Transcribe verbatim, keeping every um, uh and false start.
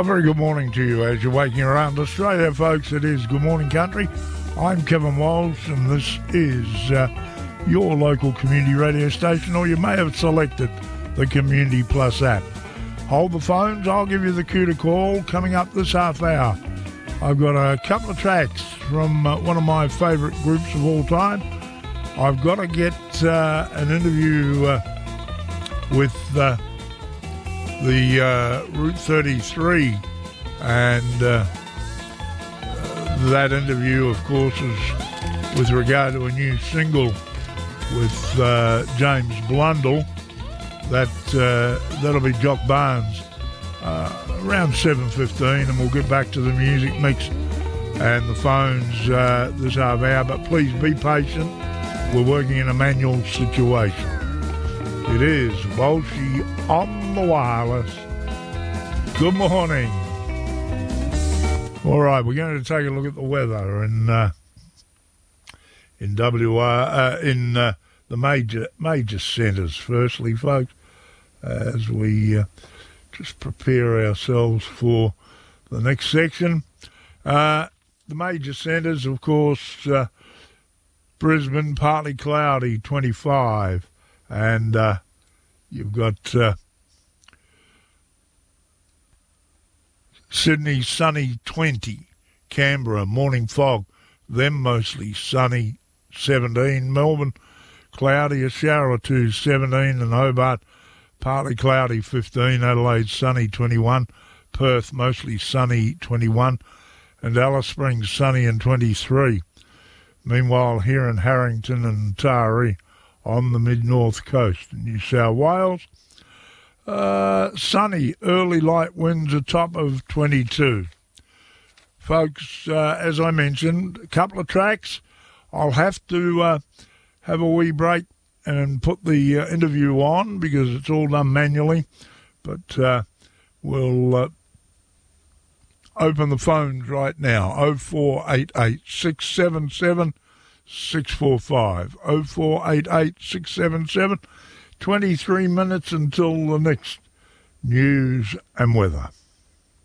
A very good morning to you as you're waking around Australia, folks. It is Good Morning Country. I'm Kevin Walsh, and this is uh, your local community radio station, or you may have selected the Community Plus app. Hold the phones. I'll give you the cue to call. Coming up this half hour, I've got a couple of tracks from uh, one of my favourite groups of all time. I've got to get uh, an interview uh, with uh, the uh, Route thirty-three, and uh, uh, that interview, of course, is with regard to a new single with uh, James Blundell. That, uh, that'll be Jock Barnes uh, around seven fifteen, and we'll get back to the music mix and the phones uh, this half hour. But please be patient. We're working in a manual situation. It is Walshy on the wireless. Good morning. All right, we're going to take a look at the weather in uh, in W R uh, in uh, the major major centres. Firstly, folks, as we uh, just prepare ourselves for the next section, uh, the major centres, of course, uh, Brisbane partly cloudy, twenty-five. And uh, you've got uh, Sydney, sunny, twenty. Canberra, morning fog, them mostly sunny, seventeen. Melbourne, cloudy, a shower or two, seventeen. And Hobart, partly cloudy, fifteen. Adelaide, sunny, twenty-one. Perth, mostly sunny, twenty-one. And Alice Springs, sunny and twenty-three. Meanwhile, here in Harrington and Taree, on the mid-north coast in New South Wales, uh, sunny, early light winds, a top of twenty-two. Folks, uh, as I mentioned, a couple of tracks. I'll have to uh, have a wee break and put the uh, interview on because it's all done manually. But uh, we'll uh, open the phones right now. oh four eight eight, six seven seven, six four five. oh four eight eight, six seven seven. twenty-three minutes until the next news and weather.